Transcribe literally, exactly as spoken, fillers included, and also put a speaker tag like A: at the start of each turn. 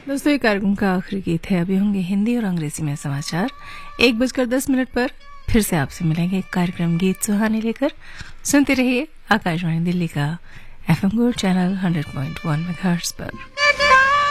A: दोस्तों, ये कार्यक्रम का आखिरी गीत है। अभी होंगे हिंदी और अंग्रेजी में समाचार। एक बजकर दस मिनट पर फिर से आपसे मिलेंगे कार्यक्रम गीत सुहाने लेकर। सुनते रहिए आकाशवाणी दिल्ली का FM gold channel hundred point one megahertz पर।